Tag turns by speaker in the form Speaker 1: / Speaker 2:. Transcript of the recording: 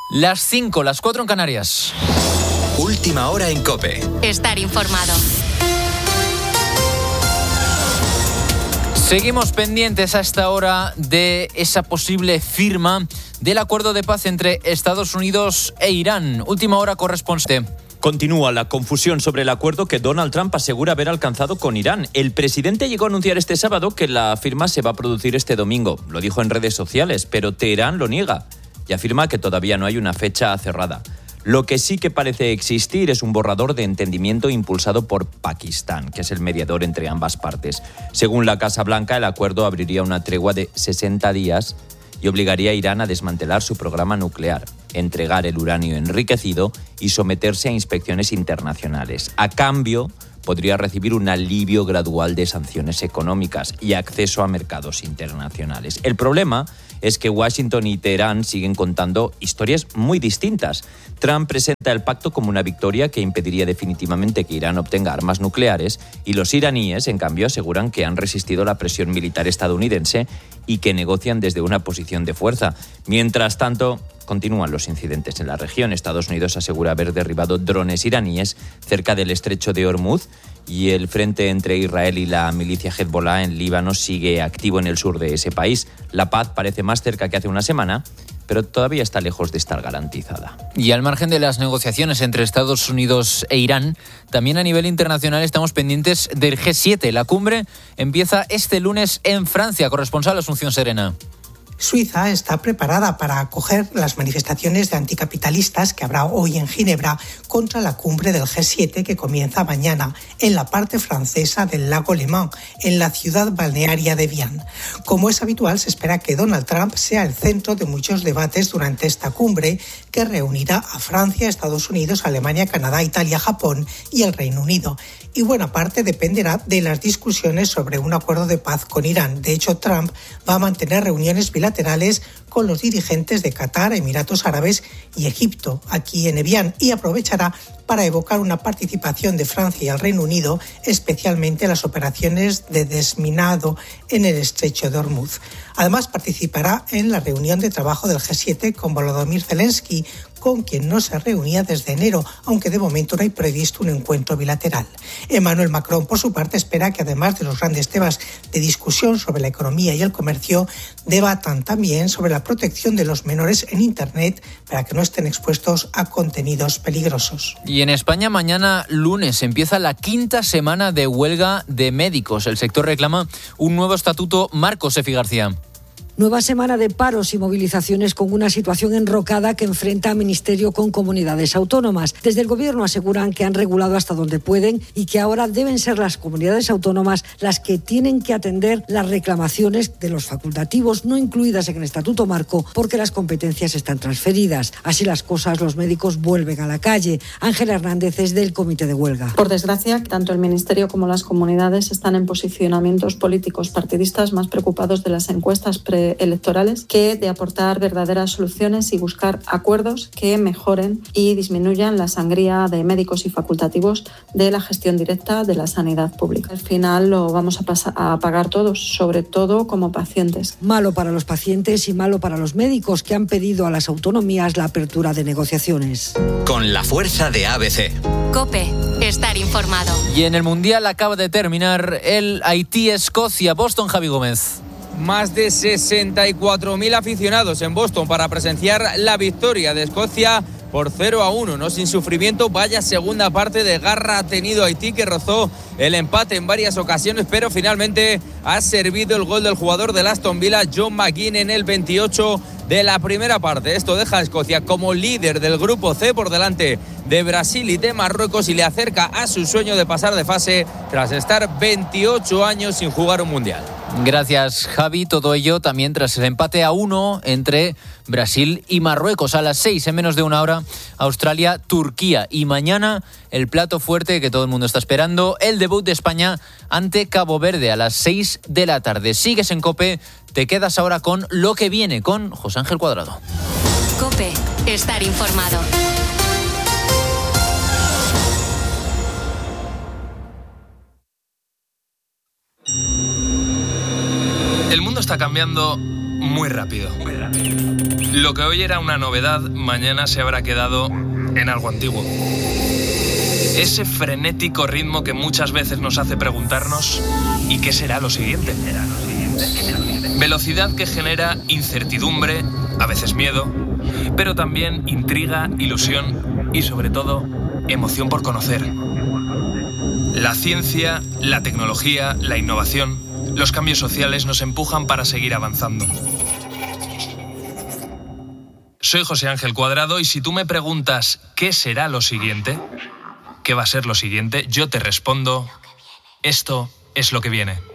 Speaker 1: Las 5, las 4 en Canarias.
Speaker 2: Última hora en COPE.
Speaker 3: Estar informado.
Speaker 1: Seguimos pendientes a esta hora de esa posible firma del acuerdo de paz entre Estados Unidos e Irán. Última hora corresponde.
Speaker 4: Continúa la confusión sobre el acuerdo que Donald Trump asegura haber alcanzado con Irán. El presidente llegó a anunciar este sábado que la firma se va a producir este domingo. Lo dijo en redes sociales, pero Teherán lo niega y afirma que todavía no hay una fecha cerrada. Lo que sí que parece existir es un borrador de entendimiento impulsado por Pakistán, que es el mediador entre ambas partes. Según la Casa Blanca, el acuerdo abriría una tregua de 60 días y obligaría a Irán a desmantelar su programa nuclear, entregar el uranio enriquecido y someterse a inspecciones internacionales. A cambio, podría recibir un alivio gradual de sanciones económicas y acceso a mercados internacionales. El problema es que Washington y Teherán siguen contando historias muy distintas. Trump presenta el pacto como una victoria que impediría definitivamente que Irán obtenga armas nucleares y los iraníes, en cambio, aseguran que han resistido la presión militar estadounidense y que negocian desde una posición de fuerza. Mientras tanto, continúan los incidentes en la región. Estados Unidos asegura haber derribado drones iraníes cerca del estrecho de Hormuz y el frente entre Israel y la milicia Hezbollah en Líbano sigue activo en el sur de ese país. La paz parece más cerca que hace una semana, pero todavía está lejos de estar garantizada.
Speaker 1: Y al margen de las negociaciones entre Estados Unidos e Irán, también a nivel internacional estamos pendientes del G7. La cumbre empieza este lunes en Francia. Corresponsal Asunción Serena.
Speaker 5: Suiza está preparada para acoger las manifestaciones de anticapitalistas que habrá hoy en Ginebra contra la cumbre del G7 que comienza mañana en la parte francesa del lago Le Mans, en la ciudad balnearia de Vienne. Como es habitual, se espera que Donald Trump sea el centro de muchos debates durante esta cumbre que reunirá a Francia, Estados Unidos, Alemania, Canadá, Italia, Japón y el Reino Unido. Y buena parte dependerá de las discusiones sobre un acuerdo de paz con Irán. De hecho, Trump va a mantener reuniones bilaterales con los dirigentes de Qatar, Emiratos Árabes y Egipto, aquí en Evian, y aprovechará para evocar una participación de Francia y el Reino Unido, especialmente en las operaciones de desminado en el estrecho de Hormuz. Además, participará en la reunión de trabajo del G7 con Volodymyr Zelensky, con quien no se reunía desde enero, aunque de momento no hay previsto un encuentro bilateral. Emmanuel Macron, por su parte, espera que además de los grandes temas de discusión sobre la economía y el comercio, debatan también sobre la protección de los menores en Internet para que no estén expuestos a contenidos peligrosos.
Speaker 1: Y en España mañana lunes empieza la 5ª semana de huelga de médicos. El sector reclama un nuevo estatuto. Marcos Efi García.
Speaker 6: Nueva semana de paros y movilizaciones con una situación enrocada que enfrenta a Ministerio con comunidades autónomas. Desde el Gobierno aseguran que han regulado hasta donde pueden y que ahora deben ser las comunidades autónomas las que tienen que atender las reclamaciones de los facultativos no incluidas en el Estatuto Marco porque las competencias están transferidas. Así las cosas, los médicos vuelven a la calle. Ángela Hernández es del Comité de Huelga.
Speaker 7: Por desgracia, tanto el Ministerio como las comunidades están en posicionamientos políticos partidistas más preocupados de las encuestas electorales que de aportar verdaderas soluciones y buscar acuerdos que mejoren y disminuyan la sangría de médicos y facultativos de la gestión directa de la sanidad pública. Al final lo vamos a pagar todos, sobre todo como pacientes.
Speaker 6: Malo para los pacientes y malo para los médicos que han pedido a las autonomías la apertura de negociaciones.
Speaker 2: Con la fuerza de ABC.
Speaker 3: COPE. Estar informado.
Speaker 1: Y en el Mundial acaba de terminar el Haití-Escocia. Boston, Javi Gómez.
Speaker 8: Más de 64.000 aficionados en Boston para presenciar la victoria de Escocia por 0-1, no sin sufrimiento. Vaya segunda parte de garra ha tenido Haití, que rozó el empate en varias ocasiones, pero finalmente ha servido el gol del jugador del Aston Villa, John McGinn, en el 28 de la primera parte. Esto deja a Escocia como líder del grupo C por delante de Brasil y de Marruecos y le acerca a su sueño de pasar de fase tras estar 28 años sin jugar un mundial.
Speaker 1: Gracias, Javi. Todo ello también tras el empate a 1 entre Brasil y Marruecos. A las 6, en menos de una hora, Australia, Turquía. Y mañana el plato fuerte que todo el mundo está esperando, el debut de España ante Cabo Verde a las 6 de la tarde. Sigues en COPE, te quedas ahora con lo que viene con José Ángel Cuadrado.
Speaker 3: COPE. Estar informado.
Speaker 9: El mundo está cambiando muy rápido. Lo que hoy era una novedad, mañana se habrá quedado en algo antiguo. Ese frenético ritmo que muchas veces nos hace preguntarnos ¿y qué será lo siguiente? Velocidad que genera incertidumbre, a veces miedo, pero también intriga, ilusión y sobre todo emoción por conocer. La ciencia, la tecnología, la innovación, los cambios sociales nos empujan para seguir avanzando. Soy José Ángel Cuadrado y si tú me preguntas ¿qué será lo siguiente? ¿Qué va a ser lo siguiente? Yo te respondo, esto es lo que viene.